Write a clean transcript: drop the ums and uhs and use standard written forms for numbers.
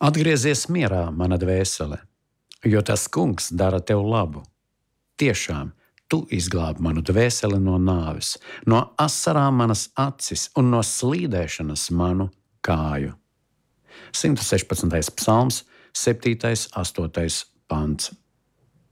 Atgriezies mierā, mana dvēsele, jo tas kungs dara tev labu. Tiešām, tu izglābi manu dvēseli no nāves, no asarām manas acis un no slīdēšanas manu kāju. 116. psalms, 7. 8. pants.